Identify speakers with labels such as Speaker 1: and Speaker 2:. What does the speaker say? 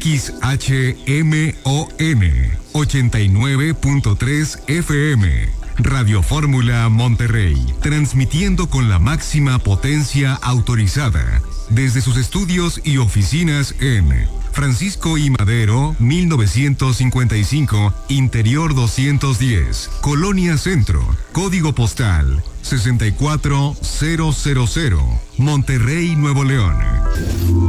Speaker 1: XHMON 89.3 FM. Radio Fórmula Monterrey, transmitiendo con la máxima potencia autorizada desde sus estudios y oficinas en Francisco I. Madero, 1955, Interior 210, Colonia Centro, Código Postal 64000, Monterrey, Nuevo León.